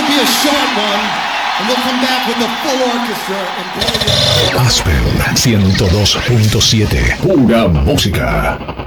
be a short one, and we'll come back with the full orchestra and play the... Aspen 102.7. Pura música.